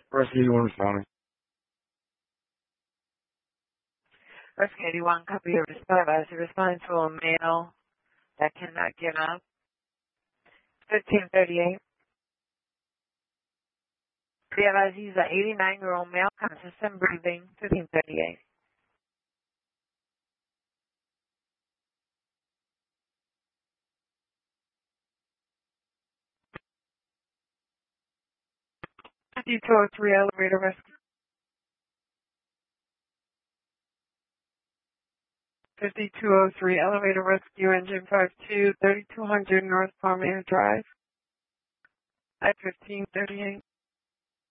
Rescue 81 responding. Rescue 81, copy your response. Responding to a male that cannot get up. 1538. Realize he's an 89-year-old male, conscious and breathing. 1538. (5203) elevator rescue. 5203 elevator rescue, engine 52, 3200 North Palm Air Drive. At 1538.